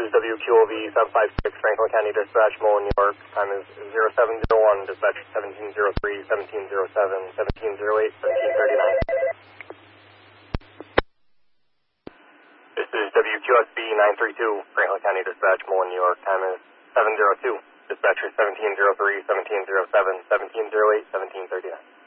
is WQOV 756 Franklin County Dispatch, Mullen, New York. Time is 0701, dispatch 1703, 1707, 1708, 1739. This is WQSB 932 Franklin County Dispatch, Mullen, New York. Time is 702, dispatch 1703, 1707, 1708, 1739.